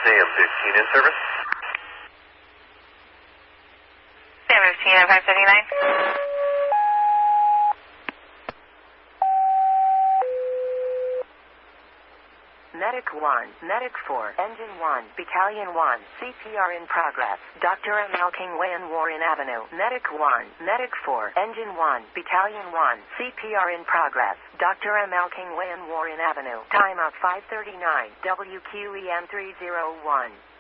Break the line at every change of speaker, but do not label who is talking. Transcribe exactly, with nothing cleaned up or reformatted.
Sam fifteen in service.
Sam fifteen at five seventy-nine.
Medic one, Medic four, Engine one, Battalion one, C P R in progress. Doctor M. L. King Way and Warren Avenue. Medic one, Medic four, Engine one, Battalion one, C P R in progress. Doctor M. L. King Way and Warren Avenue. Timeout five thirty-nine, W Q E M three oh one.